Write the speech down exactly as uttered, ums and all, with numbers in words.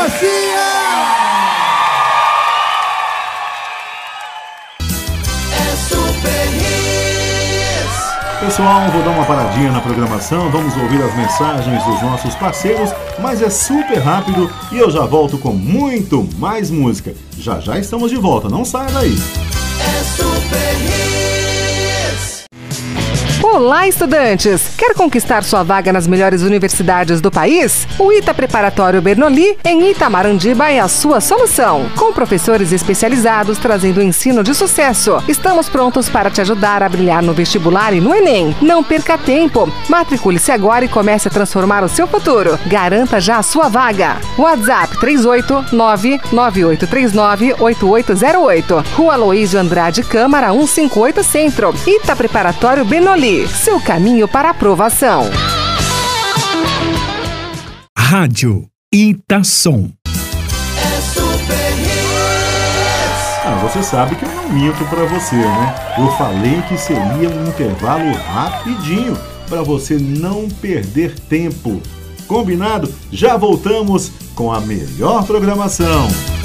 Rocinha! Pessoal, vou dar uma paradinha na programação, vamos ouvir as mensagens dos nossos parceiros, mas é super rápido e eu já volto com muito mais música. Já já estamos de volta, não saia daí. É Super Hits. Olá, estudantes! Quer conquistar sua vaga nas melhores universidades do país? O ITA Preparatório Bernoulli, em Itamarandibá, é a sua solução. Com professores especializados trazendo ensino de sucesso. Estamos prontos para te ajudar a brilhar no vestibular e no Enem. Não perca tempo. Matricule-se agora e comece a transformar o seu futuro. Garanta já a sua vaga. WhatsApp três oito nove, nove oito três nove, oito oito zero oito. Rua Aloísio Andrade Câmara cento e cinquenta e oito Centro. ITA Preparatório Bernoulli. Seu caminho para a aprovação. Rádio Itasom. É Super Hits. Ah, você sabe que eu não minto pra você, né? Eu falei que seria um intervalo rapidinho para você não perder tempo. Combinado? Já voltamos com a melhor programação.